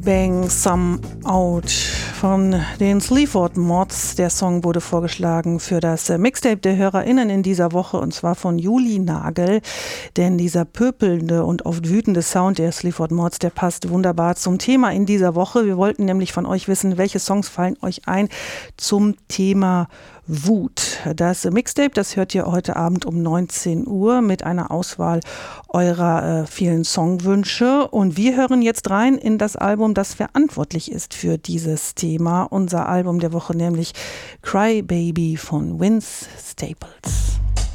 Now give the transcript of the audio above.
Bang Some Out von den Sleaford Mods. Der Song wurde vorgeschlagen für das Mixtape der HörerInnen in dieser Woche, und zwar von Juli Nagel. Denn dieser pöpelnde und oft wütende Sound der Sleaford Mods, der passt wunderbar zum Thema in dieser Woche. Wir wollten nämlich von euch wissen, welche Songs fallen euch ein zum Thema Wut. Das Mixtape, das hört ihr heute Abend um 19 Uhr mit einer Auswahl eurer vielen Songwünsche. Und wir hören jetzt rein in das Album, das verantwortlich ist für dieses Thema. Unser Album der Woche, nämlich Cry Baby von Vince Staples.